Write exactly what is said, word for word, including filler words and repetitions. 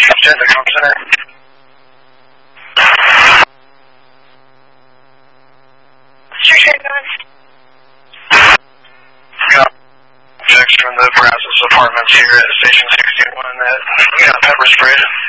Jet, the comm center. Street train going. Got checks from the Brazos Apartments here at Station sixty-one that got pepper sprayed.